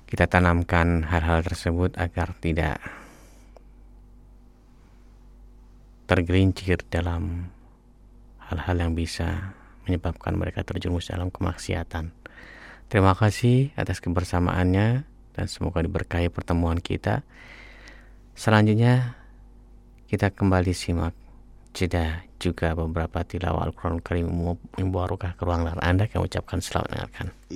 kita tanamkan hal-hal tersebut agar tidak tergelincir dalam hal-hal yang bisa menyebabkan mereka terjerumus dalam kemaksiatan. Terima kasih atas kebersamaannya dan semoga diberkahi pertemuan kita. Selanjutnya kita kembali simak jeda juga beberapa tilawah Al-Quran Karim Mubarakah ke ruang layar Anda. Kami ucapkan selamat mendengarkan.